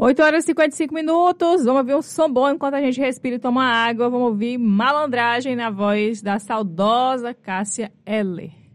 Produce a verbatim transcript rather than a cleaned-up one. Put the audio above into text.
oito horas e cinquenta e cinco minutos. Vamos ouvir um som bom enquanto a gente respira e toma água. Vamos ouvir Malandragem na voz da saudosa Cássia Eller.